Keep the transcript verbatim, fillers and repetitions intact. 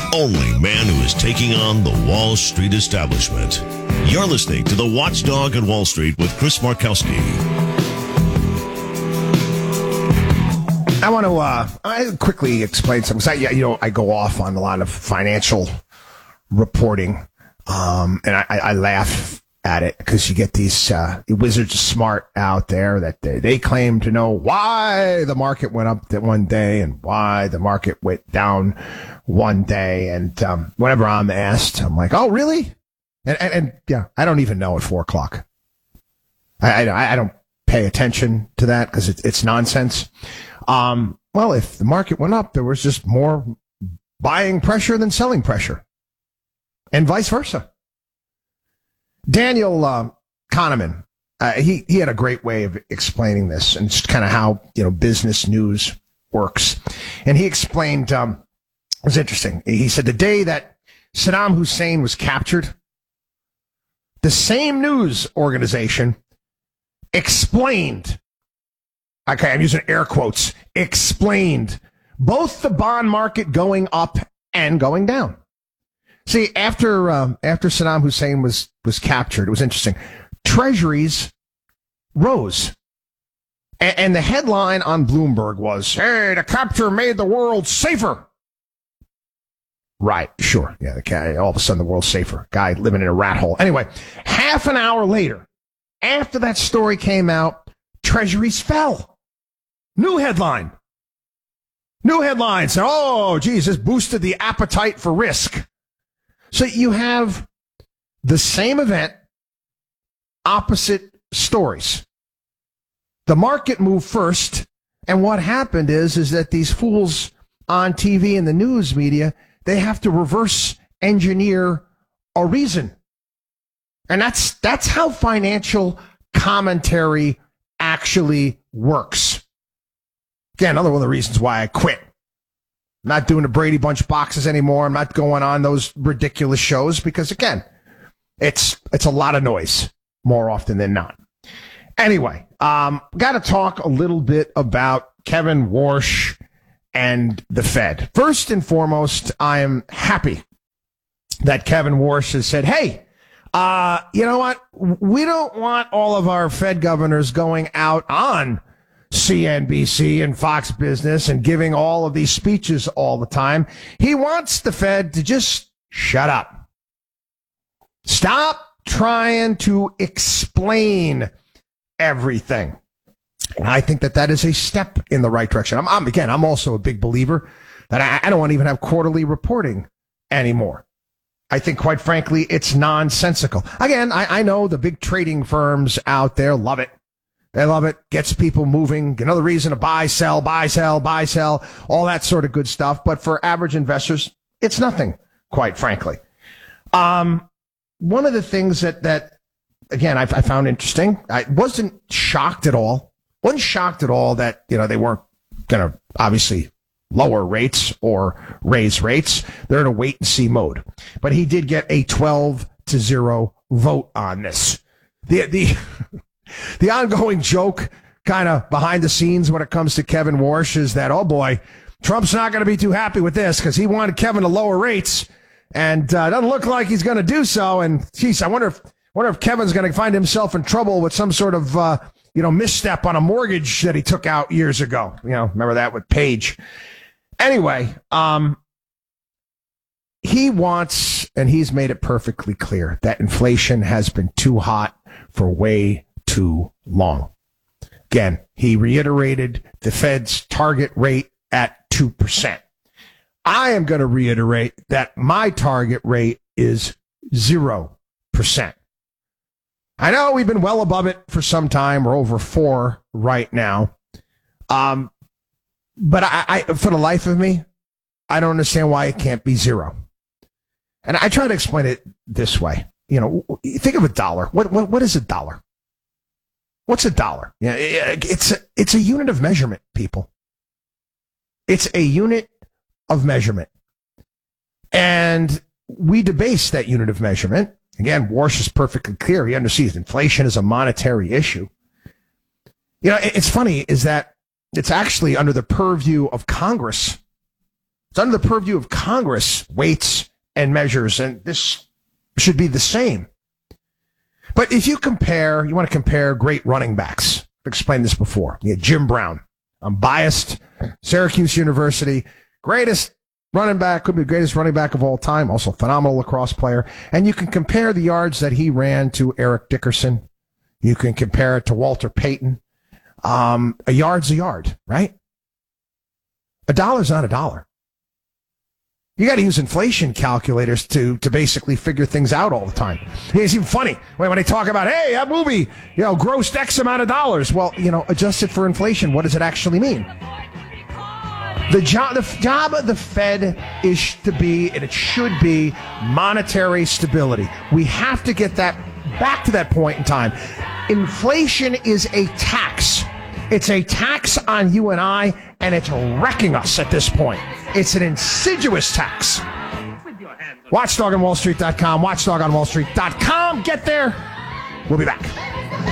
only man who is taking on the Wall Street establishment. You're listening to The Watchdog at Wall Street with Chris Markowski. I want to uh, I quickly explain something. I, you know, I go off on a lot of financial reporting, um, and I, I laugh at it because you get these uh, wizards of smart out there that they, they claim to know why the market went up that one day and why the market went down one day. And um, whenever I'm asked, I'm like, oh, really? And, and, and yeah, I don't even know at four o'clock. I, I, I don't pay attention to that because it, it's nonsense. Um, well, if the market went up, there was just more buying pressure than selling pressure, and vice versa. Daniel uh, Kahneman, uh, he he had a great way of explaining this, and just kind of how you know business news works. And he explained um, it was interesting. He said the day that Saddam Hussein was captured, the same news organization explained. Okay, I'm using air quotes. Explained both the bond market going up and going down. See, after um, after Saddam Hussein was was captured, it was interesting. Treasuries rose, and, and the headline on Bloomberg was, "Hey, the capture made the world safer." Right, sure, yeah. The guy, all of a sudden, the world's safer. Guy living in a rat hole. Anyway, half an hour later, after that story came out, Treasuries fell. New headline. New headlines. Oh, geez, this boosted the appetite for risk. So you have the same event, opposite stories. The market moved first, and what happened is, is that these fools on T V and the news media, they have to reverse engineer a reason. And that's that's how financial commentary actually works. Again, another one of the reasons why I quit. I'm not doing the Brady Bunch boxes anymore. I'm not going on those ridiculous shows because, again, it's it's a lot of noise more often than not. Anyway, um, got to talk a little bit about Kevin Warsh and the Fed. First and foremost, I am happy that Kevin Warsh has said, hey, uh, you know what? We don't want all of our Fed governors going out on C N B C and Fox Business and giving all of these speeches all the time. He wants the Fed to just shut up. Stop trying to explain everything. And I think that that is a step in the right direction. I'm, I'm again, I'm also a big believer that I, I don't want to even have quarterly reporting anymore. I think, quite frankly, it's nonsensical. Again, I, I know the big trading firms out there love it. They love it. Gets people moving. Another reason to buy, sell, buy, sell, buy, sell, all that sort of good stuff. But for average investors, it's nothing, quite frankly. Um, one of the things that, that again, I, I found interesting, I wasn't shocked at all. Wasn't shocked at all that, you know, they weren't going to obviously lower rates or raise rates. They're in a wait and see mode. But he did get a twelve to zero vote on this. The, the, The ongoing joke kind of behind the scenes when it comes to Kevin Warsh is that, oh boy, Trump's not going to be too happy with this because he wanted Kevin to lower rates and uh, doesn't look like he's going to do so. And geez, I wonder if wonder if Kevin's going to find himself in trouble with some sort of uh, you know misstep on a mortgage that he took out years ago. You know, remember that with Page. Anyway, um, he wants, and he's made it perfectly clear that inflation has been too hot for way too long. Again, he reiterated the Fed's target rate at two percent. I am going to reiterate that my target rate is zero percent. I know we've been well above it for some time. We're over four right now. Um, but I, I, for the life of me, I don't understand why it can't be zero. And I try to explain it this way. You know, think of a dollar. What, what, what is a dollar? What's a dollar? Yeah, it's a, it's a unit of measurement, people. It's a unit of measurement. And we debase that unit of measurement. Again, Warsh is perfectly clear. He understands inflation is a monetary issue. You know, it's funny is that it's actually under the purview of Congress It's under the purview of Congress, weights and measures, and this should be the same. But if you compare, you want to compare great running backs. I've explained this before. You had Jim Brown. I'm biased. Syracuse University, greatest running back, could be the greatest running back of all time, also phenomenal lacrosse player. And you can compare the yards that he ran to Eric Dickerson. You can compare it to Walter Payton. Um, a yard's a yard, right? A dollar's not a dollar. You got to use inflation calculators to to basically figure things out all the time. It's even funny when, when they talk about, hey, that movie, you know, grossed X amount of dollars. Well, you know, adjusted for inflation, what does it actually mean? The job, the job of the Fed is to be, and it should be, monetary stability. We have to get that back to that point in time. Inflation is a tax. It's a tax on you and I, and it's wrecking us at this point. It's an insidious tax. watchdog on wall street dot com, watchdog on wall street dot com. Get there. We'll be back.